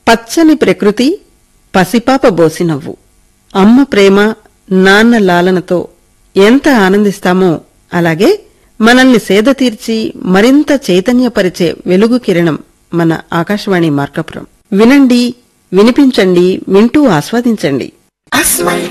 పచ్చని ప్రకృతి, పసిపాప బోసినవ్వు. అమ్మ ప్రేమ, నాన్న లాలనతో ఎంత ఆనందిస్తామో అలాగే మనల్ని సేద తీర్చి మరింత చైతన్యపరిచే వెలుగు కిరణం మన ఆకాశవాణి మార్కాపురం. వినండి, వినిపించండి, వింటూ ఆస్వాదించండి.